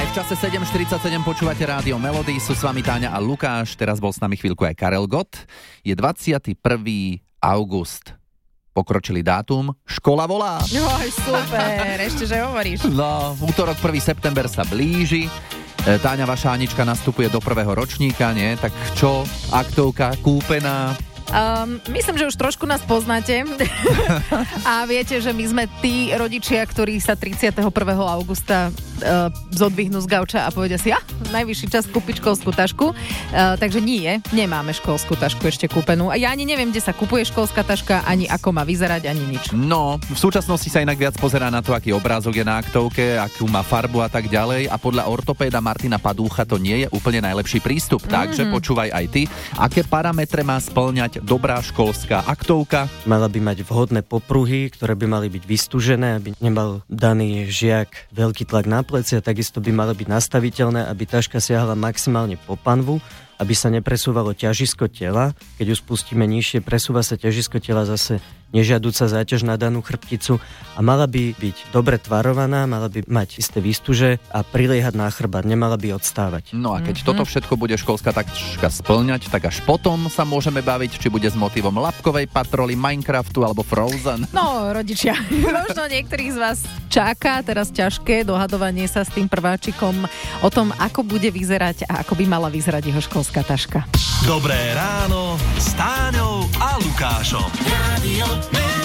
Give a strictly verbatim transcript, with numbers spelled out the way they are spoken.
Aj v čase sedem štyridsaťsedem počúvate Rádio Melody, sú s vami Táňa a Lukáš, teraz bol s nami chvíľku aj Karel Gott. Je dvadsiateho prvého augusta. Pokročilý dátum, škola volá. Joj, super, ešte, že hovoríš. No, v útorok prvého september sa blíži. Táňa, vaša Anička nastupuje do prvého ročníka, nie? Tak čo, aktovka kúpená? Um, myslím, že už trošku nás poznáte a viete, že my sme tí rodičia, ktorí sa tridsiateho prvého augusta uh, zodvihnú z gauča a povedia si, ja, najvyšší čas kúpiť školskú tašku. Uh, takže nie, nemáme školskú tašku ešte kúpenú. A ja ani neviem, kde sa kupuje školská taška, ani ako má vyzerať, ani nič. No, v súčasnosti sa inak viac pozerá na to, aký obrázok je na aktovke, akú má farbu a tak ďalej. A podľa ortopéda Martina Padúcha to nie je úplne najlepší prístup. Mm-hmm. Takže počúvaj aj ty, aké parametre má spĺňať dobrá školská aktovka. Mala by mať vhodné popruhy, ktoré by mali byť vystúžené, aby nemal daný žiak veľký tlak na plecia, takisto by mali byť nastaviteľné, aby taška siahala maximálne po panvu, aby sa nepresúvalo ťažisko tela. Keď ju spustíme nižšie, presúva sa ťažisko tela zase nežiaduca záťaž na danú chrbticu a mala by byť dobre tvarovaná, mala by mať isté výstuže a priliehať na chrbát, nemala by odstávať. No a keď mm-hmm. toto všetko bude školská taška spĺňať, tak až potom sa môžeme baviť, či bude s motivom labkovej patroly, Minecraftu alebo Frozen. No, rodičia, možno niektorých z vás čaká teraz ťažké dohadovanie sa s tým prváčikom o tom, ako bude vyzerať a ako by mala vyzerať jeho školská taška. Dobré ráno s Táňou a Lukášom. Radio